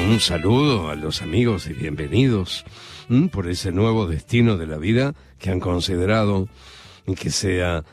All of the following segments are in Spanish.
un saludo a los amigos y bienvenidos por ese nuevo destino de la vida que han considerado que sea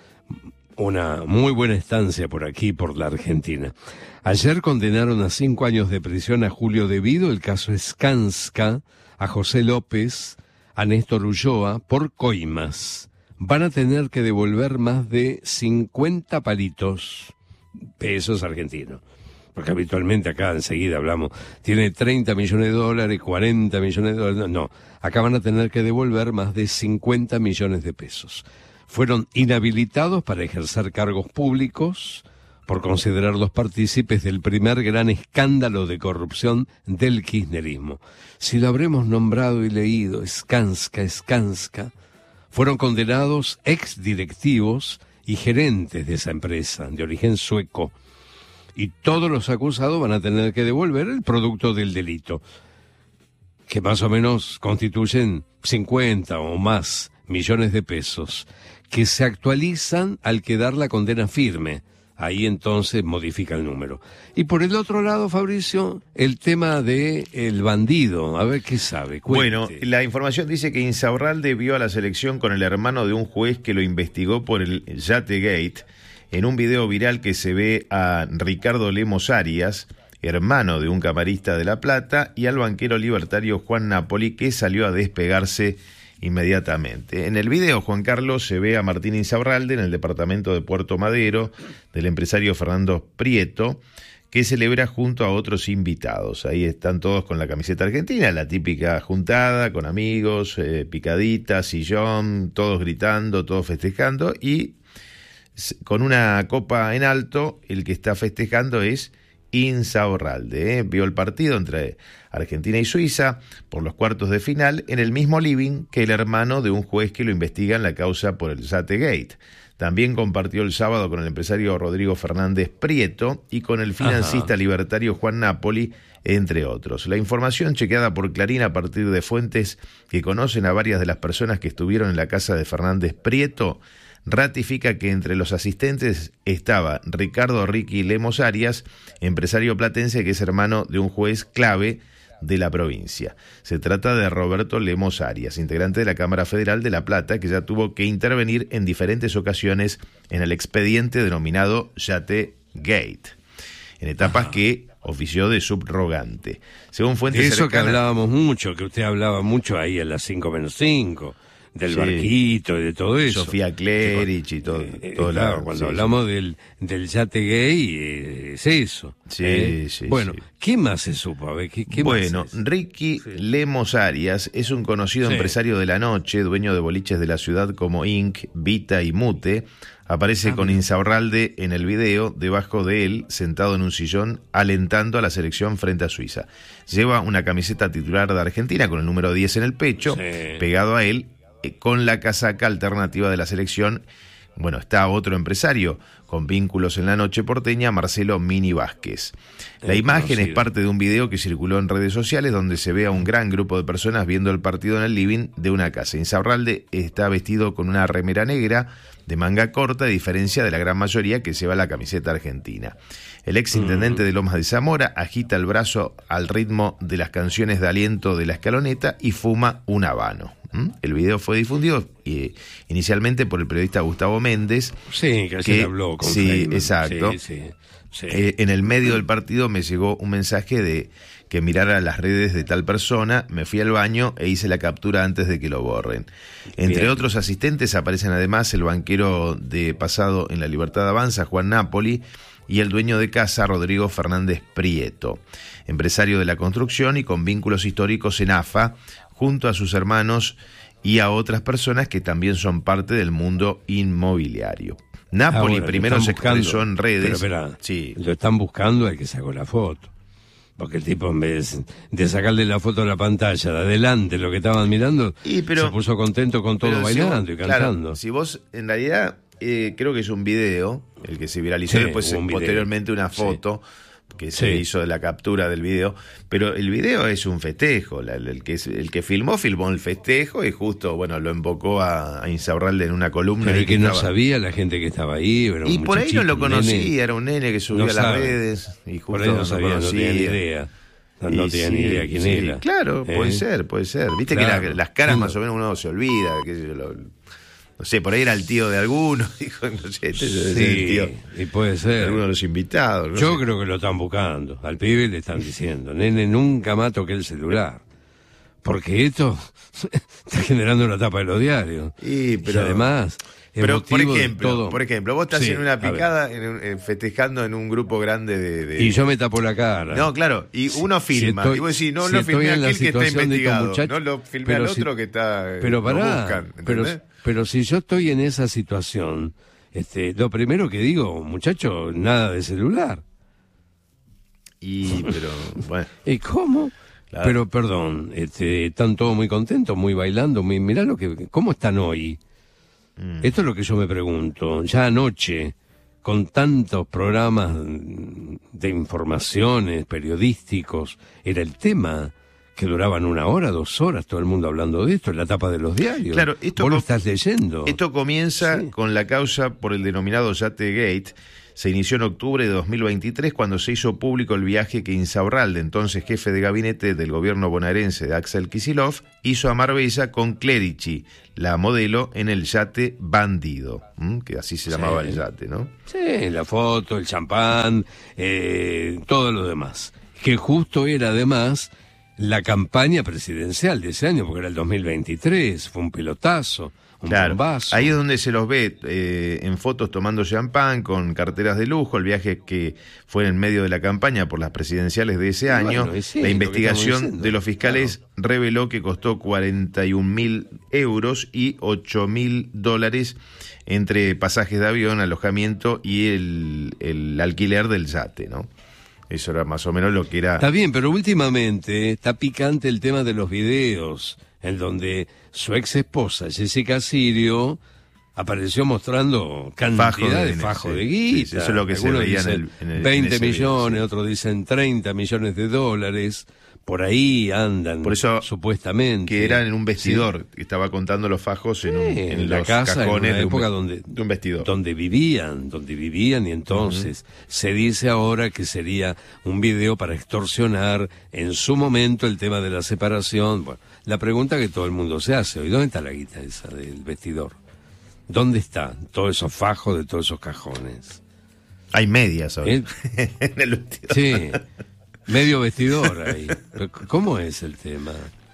una muy buena estancia por aquí, por la Argentina. Ayer condenaron a 5 años de prisión a Julio De Vido, el caso Skanska, a José López, a Néstor Ulloa, por coimas. Van a tener que devolver más de 50 palitos, pesos argentinos. Porque habitualmente acá enseguida hablamos, tiene 30 millones de dólares, 40 millones de dólares. No, acá van a tener que devolver más de 50 millones de pesos. Fueron inhabilitados para ejercer cargos públicos por considerarlos partícipes del primer gran escándalo de corrupción del kirchnerismo. Si lo habremos nombrado y leído, Skanska, fueron condenados exdirectivos y gerentes de esa empresa de origen sueco. Y todos los acusados van a tener que devolver el producto del delito, que más o menos constituyen 50 o más millones de pesos, que se actualizan al quedar la condena firme. Ahí entonces modifica el número. Y por el otro lado, Fabricio, el tema de el bandido. A ver qué sabe. Cuente. Bueno, la información dice que Insaurralde vio a la selección con el hermano de un juez que lo investigó por el Yategate. En un video viral que se ve a Ricardo Lemos Arias, hermano de un camarista de La Plata, y al banquero libertario Juan Napoli, que salió a despegarse inmediatamente. En el video, Juan Carlos, se ve a Martín Insaurralde en el departamento de Puerto Madero del empresario Fernando Prieto, que celebra junto a otros invitados. Ahí están todos con la camiseta argentina, la típica juntada, con amigos, picadita, sillón, todos gritando, todos festejando, y con una copa en alto, el que está festejando es Insaurralde. Vio el partido entre Argentina y Suiza por los cuartos de final en el mismo living que el hermano de un juez que lo investiga en la causa por el Yategate. También compartió el sábado con el empresario Rodrigo Fernández Prieto y con el financista libertario Juan Napoli, entre otros. La información chequeada por Clarín a partir de fuentes que conocen a varias de las personas que estuvieron en la casa de Fernández Prieto ratifica que entre los asistentes estaba Ricardo Ricky Lemos Arias, empresario platense que es hermano de un juez clave de la provincia. Se trata de Roberto Lemos Arias, integrante de la Cámara Federal de La Plata, que ya tuvo que intervenir en diferentes ocasiones en el expediente denominado Yategate, en etapas que ofició de subrogante. Según fuentes eso cercanas, que hablábamos mucho, que usted hablaba mucho ahí en las 5-5, del barquito y de todo eso. Sofía Cleric y todo. Claro, cuando hablamos del yate gay, es eso. Sí. Bueno, ¿qué más se supo? A ver, ¿qué bueno, más es? Ricky Lemos Arias es un conocido empresario de la noche, dueño de boliches de la ciudad como Inc., Vita y Mute. Aparece con Insaurralde en el video, debajo de él, sentado en un sillón, alentando a la selección frente a Suiza. Lleva una camiseta titular de Argentina con el número 10 en el pecho, pegado a él, con la casaca alternativa de la selección. Bueno, está otro empresario con vínculos en la noche porteña, Marcelo Mini Vázquez. La imagen es parte de un video que circuló en redes sociales donde se ve a un gran grupo de personas viendo el partido en el living de una casa. Insaurralde está vestido con una remera negra de manga corta, a diferencia de la gran mayoría que lleva la camiseta argentina. El ex intendente de Lomas de Zamora agita el brazo al ritmo de las canciones de aliento de La Escaloneta y fuma un habano. El video fue difundido inicialmente por el periodista Gustavo Méndez. Sí, que ayer habló con Feynman. Exacto. Sí. En el medio del partido me llegó un mensaje de que mirara las redes de tal persona, me fui al baño e hice la captura antes de que lo borren. Entre otros asistentes aparecen además el banquero de pasado en La Libertad Avanza, Juan Napoli, y el dueño de casa, Rodrigo Fernández Prieto, empresario de la construcción y con vínculos históricos en AFA, junto a sus hermanos y a otras personas que también son parte del mundo inmobiliario. Napoli primero se expresó en redes. Pero lo están buscando al que sacó la foto. Porque el tipo, en vez de sacarle la foto a la pantalla de adelante, lo que estaban mirando, se puso contento con todo bailando y cantando. Claro, si vos, en realidad, creo que es un video, el que se viralizó, después posteriormente una foto que se hizo de la captura del video, pero el video es un festejo, el que filmó el festejo y justo, lo invocó a Insaurralde en una columna. Pero que no sabía la gente que estaba ahí. Y por ahí no lo conocía, era un nene que subió a las redes y justo por ahí no sabía, no tenía ni idea. No tenía ni idea quién era. Claro, puede ser. Viste Claro. que las caras más o menos uno se olvida. No sé, por ahí era el tío de alguno. Dijo, no sé, este es el tío y puede de ser. alguno de los invitados. No Yo sé. creo que lo están buscando. Al pibe le están diciendo, nene, nunca más toqué el celular. Porque esto está generando una tapa de los diarios. Pero y además, es por motivo de ejemplo, todo. vos estás Sí, en una a ver. picada festejando en un grupo grande de... Y yo me tapo la cara. No, claro, y uno filma, estoy- y vos decís, no si lo estoy filmé a en la aquel que está situación de estos investigado, muchachos, no lo filmé pero al si- otro que está... Pero lo pará, buscan, pero ¿entendés? si yo estoy en esa situación, lo primero que digo, muchacho, nada de celular. Pero, bueno, ¿Y cómo? Claro. Pero perdón, están todos muy contentos, muy bailando, mirá ¿cómo están hoy? Esto es lo que yo me pregunto. Ya anoche, con tantos programas de informaciones, periodísticos, era el tema que duraban 1 hora, 2 horas, todo el mundo hablando de esto, en la tapa de los diarios. Claro, Vos lo estás leyendo. Esto comienza Sí. con la causa por el denominado Yategate. Se inició en octubre de 2023 cuando se hizo público el viaje que Insaurralde, entonces jefe de gabinete del gobierno bonaerense de Axel Kicillof, hizo a Marbella con Clerici, la modelo, en el yate Bandido, que así se llamaba el yate, ¿no? Sí, la foto, el champán, todo lo demás. Que justo era además la campaña presidencial de ese año, porque era el 2023, fue un pelotazo, un Claro, bombazo. ahí es donde se los ve en fotos tomando champán con carteras de lujo, el viaje que fue en medio de la campaña por las presidenciales de ese año. Bueno, y sí, la lo que investigación estamos diciendo, de los fiscales reveló que costó 41.000 euros y $8.000 entre pasajes de avión, alojamiento y el alquiler del yate, ¿no? Eso era más o menos lo que era... Está bien, pero últimamente está picante el tema de los videos, en donde su ex esposa, Jessica Sirio, apareció mostrando cantidad de fajo de guita. Sí, eso es lo que se Algunos veía dicen en el 20 ese video, millones, sí. otros dicen 30 millones de dólares. Por ahí andan, Por eso, supuestamente. que era en un vestidor, que estaba contando los fajos en la los casa, en cajones una de época un donde vestidor. donde vivían, y entonces se dice ahora que sería un video para extorsionar en su momento el tema de la separación. Bueno, la pregunta que todo el mundo se hace hoy, ¿dónde está la guita esa del vestidor? ¿Dónde está todos esos fajos de todos esos cajones? Hay medias ahora. ¿Eh? En el vestidor. Sí, medio vestidor ahí. Pero ¿cómo es el tema?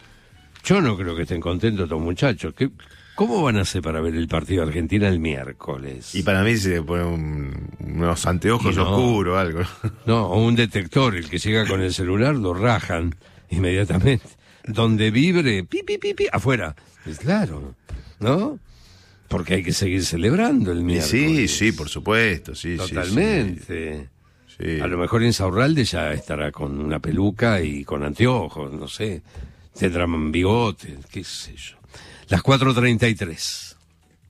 Yo no creo que estén contentos estos muchachos. ¿Cómo van a hacer para ver el partido de Argentina el miércoles? Y para mí se ponen unos anteojos Y no. oscuros o algo. No, o un detector, el que llega con el celular lo rajan inmediatamente. Donde vibre, pi, pi, pi, pi, afuera. Es claro, ¿no? Porque hay que seguir celebrando el Y miércoles. sí, por supuesto, sí. Totalmente. Sí. A lo mejor Insaurralde ya estará con una peluca y con anteojos, no sé. Tendrán bigotes, qué sé yo. Las 4:33.